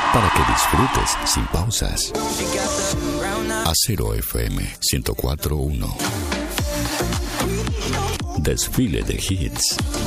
para que disfrutes sin pausas. Acero FM 104.1. Desfile de hits.